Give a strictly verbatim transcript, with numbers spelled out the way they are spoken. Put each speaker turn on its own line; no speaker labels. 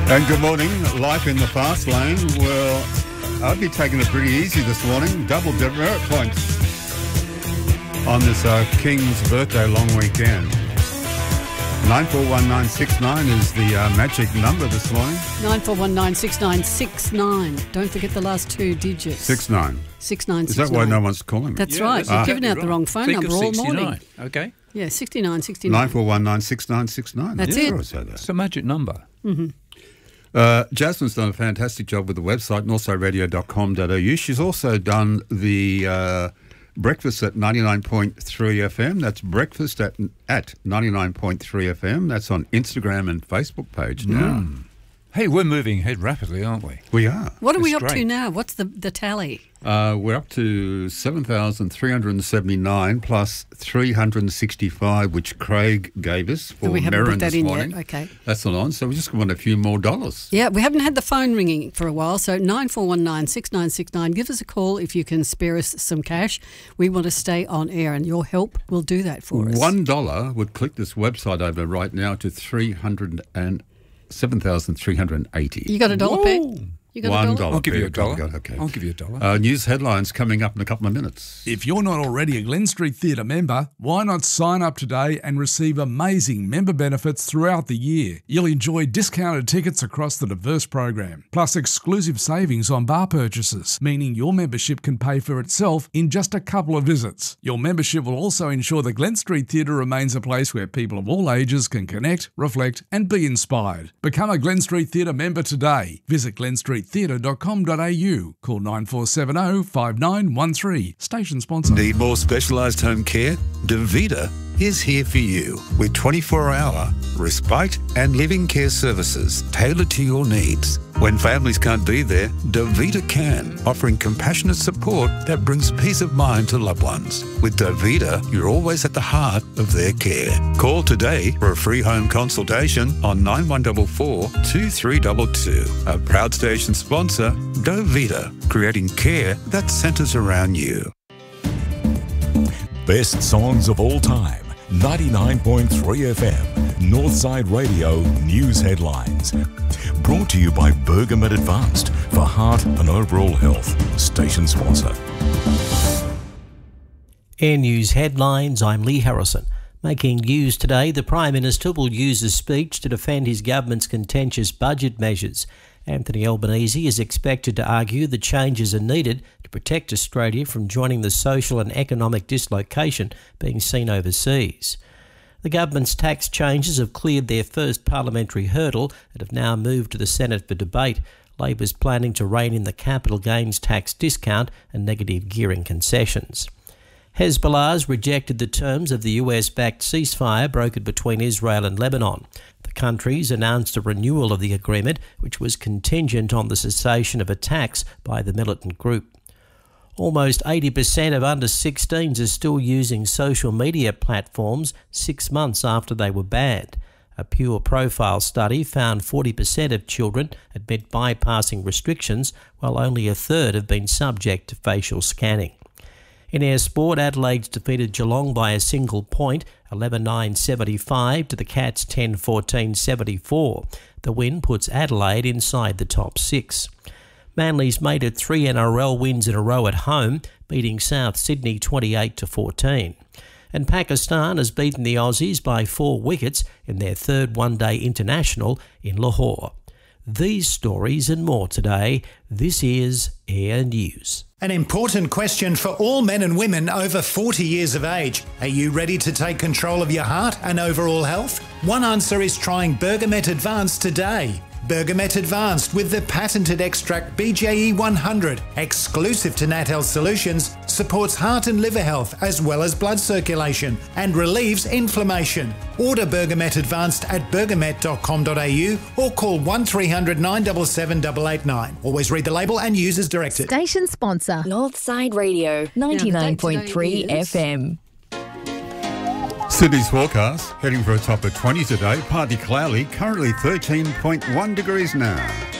And good morning. Life in the fast lane. Well, I'd be taking it pretty easy this morning. Double demerit points on this uh, King's birthday long weekend. nine four one nine six nine is the uh, magic number this morning.
nine four one nine six nine six nine. Don't forget the last two digits.
six nine.
six nine
Is
six
that why
nine.
no one's calling me?
That's
Yeah,
right.
that's
You've
exactly
given out the
right.
wrong phone
Think
number
of
all morning.
sixty-nine. Okay.
Yeah, sixty-nine sixty-nine.
nine four one nine six nine six nine.
That's
yeah,
it.
I said that.
It's a magic number.
Mm-hmm.
Uh, Jasmine's done a fantastic job with the website, northside radio dot com dot a u. She's also done the uh, breakfast at ninety-nine point three F M. That's breakfast at at ninety-nine point three F M. That's on Instagram and Facebook page now.
Mm. Hey, we're moving ahead rapidly, aren't we?
We are.
What are we
It's
up to
great.
now? What's the, the tally?
Uh, we're up to seven thousand three hundred seventy-nine plus three hundred sixty-five, which Craig gave us for
we haven't
Merrin
put that
this
in
morning.
yet. Okay.
That's not on, so we just want a few more dollars.
Yeah, we haven't had the phone ringing for a while, so nine four one nine six nine six nine. Give us a call if you can spare us some cash. We want to stay on air, and your help will do that for us.
One dollar would click this website over right now to three hundred and seven thousand three hundred eighty.
You got a dollar, Peg? You got
One
a dollar?
dollar.
I'll give you a dollar.
Okay.
I'll give you a dollar.
Uh, news headlines coming up in a couple of minutes.
If you're not already a Glen Street Theatre member, why not sign up today and receive amazing member benefits throughout the year? You'll enjoy discounted tickets across the diverse program, plus exclusive savings on bar purchases, meaning your membership can pay for itself in just a couple of visits. Your membership will also ensure the Glen Street Theatre remains a place where people of all ages can connect, reflect and be inspired. Become a Glen Street Theatre member today. Visit glen street theatre dot com dot a u. Call nine four seven zero five nine one three. Station sponsor.
Need more specialised home care? DaVita is here for you with twenty-four hour respite and living care services tailored to your needs. When families can't be there, DaVita can, offering compassionate support that brings peace of mind to loved ones. With DaVita, you're always at the heart of their care. Call today for a free home consultation on nine one four four two three two two. A proud station sponsor, DaVita, creating care that centres around you.
Best songs of all time. ninety-nine point three F M. Northside Radio News Headlines. Brought to you by Bergamet Advanced for heart and overall health. Station sponsor.
Air News Headlines, I'm Lee Harrison. Making news today, the Prime Minister will use a speech to defend his government's contentious budget measures. Anthony Albanese is expected to argue that changes are needed to protect Australia from joining the social and economic dislocation being seen overseas. The government's tax changes have cleared their first parliamentary hurdle and have now moved to the Senate for debate. Labor's planning to rein in the capital gains tax discount and negative gearing concessions. Hezbollah's rejected the terms of the U S-backed ceasefire brokered between Israel and Lebanon. The countries announced a renewal of the agreement, which was contingent on the cessation of attacks by the militant group. Almost eighty percent of under sixteens are still using social media platforms six months after they were banned. A Pure Profile study found forty percent of children admit bypassing restrictions, while only a third have been subject to facial scanning. In air sport, Adelaide's defeated Geelong by a single point, eleven nine seventy-five to the Cats ten fourteen seventy-four. The win puts Adelaide inside the top six. Manly's made it three N R L wins in a row at home, beating South Sydney twenty-eight to fourteen. And Pakistan has beaten the Aussies by four wickets in their third one-day international in Lahore. These stories and more today. This is Air News.
An important question for all men and women over forty years of age. Are you ready to take control of your heart and overall health? One answer is trying Bergamet Advanced today. Bergamet Advanced with the patented extract B J E one hundred, exclusive to Nat Health Solutions, supports heart and liver health as well as blood circulation and relieves inflammation. Order Bergamet Advanced at bergamet dot com dot a u or call one three hundred nine seven seven eight eight nine. Always read the label and use as directed.
Station sponsor, Northside Radio, ninety-nine point three F M.
Sydney's forecast, heading for a top of twenty today, partly cloudy, currently thirteen point one degrees now.